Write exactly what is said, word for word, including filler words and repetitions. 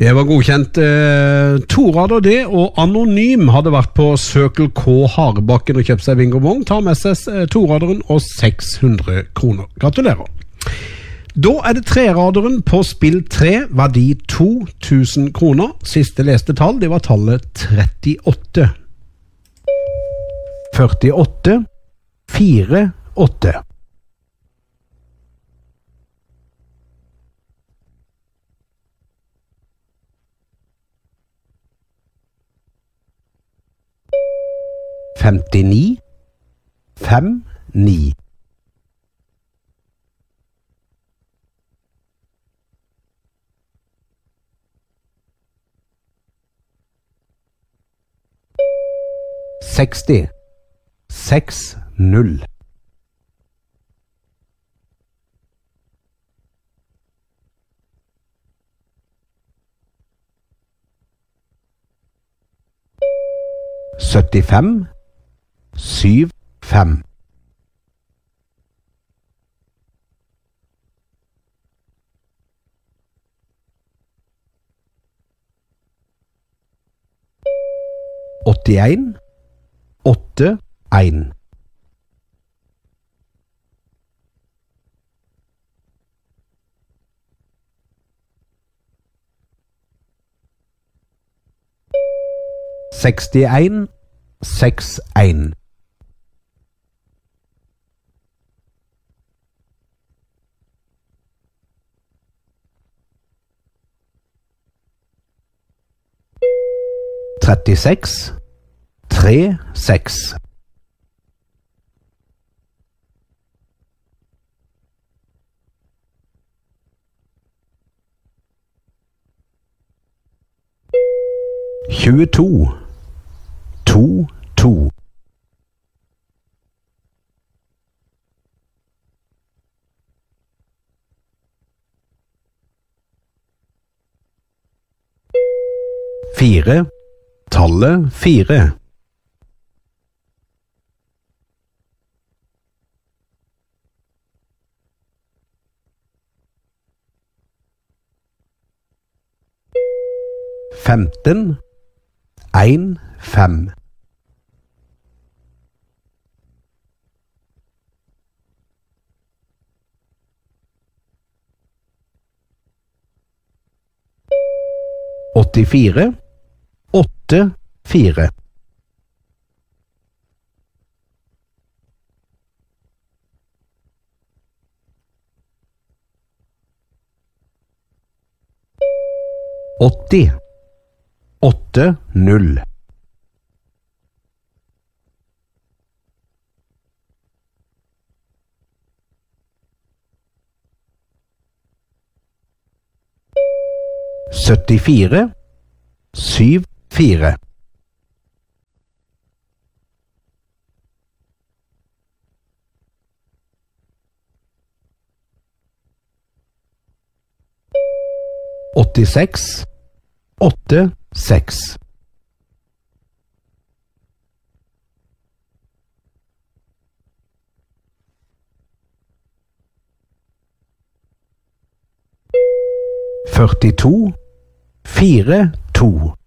Det var godkjent eh, to rader det, og Anonym hadde vært på Circle K Harebakken og kjøpt seg bingo-vogn, tar med seg eh, to raderen og seks hundre kroner. Gratulerer. Da er det tre raderen på spill tre, verdi to tusen kroner. Siste leste tall, det var tallet trettiåtte. førtiåtte, fire, åtte. femtini, fem, ni. seksti, seks, null. syttifem, syv, fem. åttien, åtte, en. sekstien, seks, en. trettiseks, tre, seks. tjueto, to, to. Fire, tallet fire. Femten, en, fem. åttifire, åtte, fire. åtti, åtte, null. syttifire, syv, fire. åttiseks, åtte, seks. førtito, fire, to.